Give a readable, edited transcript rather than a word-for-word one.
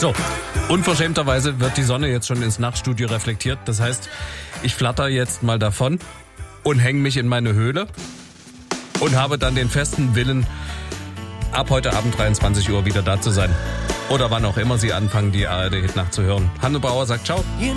So, unverschämterweise wird die Sonne jetzt schon ins Nachtstudio reflektiert. Das heißt, ich flatter jetzt mal davon und hänge mich in meine Höhle und habe dann den festen Willen, ab heute Abend 23 Uhr wieder da zu sein. Oder wann auch immer Sie anfangen, die ARD-Hit nachzuhören. Hanno Bauer sagt ciao.